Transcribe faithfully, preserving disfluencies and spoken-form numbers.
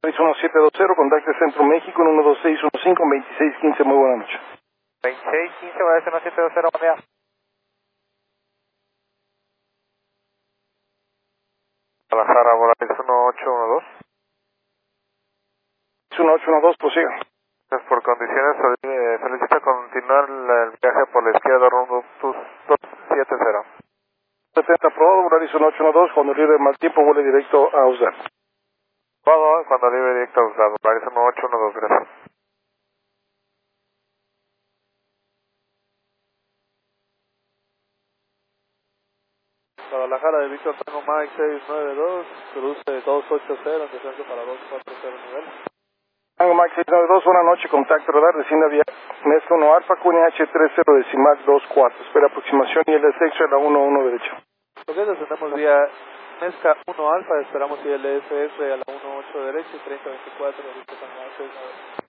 seis uno siete dos cero, contacte Centro México en uno dos seis uno cinco, veintiséis quince, muy buena noche. veintiséis quince, voy a uno siete dos cero, buen día. Guadalajara, Volaris uno ocho uno dos. uno ocho uno dos, prosiga. Gracias por condiciones, eh, solicita continuar el viaje por la izquierda rumbo dos siete cero. setenta aprobado, Volaris uno ocho uno dos, cuando libre mal tiempo, vuele directo a Uslar. Todo cuando libre directo a Uslar, Volaris uno ocho uno dos, gracias. Guadalajara de Víctor Tango Mike seis nueve dos, cruce dos ocho cero, descenso para dos cuatro cero nivel. Tango Mike seis nueve dos, buena noche, contacto radar, desciende vía Mezca uno Alfa, Q N H tres cero decimal dos cuatro, espera aproximación y el sexo de la uno uno derecha. Ok, descendemos vía Mezca uno Alfa, esperamos I L S S a la uno ocho derecha y treinta veinticuatro, Víctor Tango Mike seis nueve dos.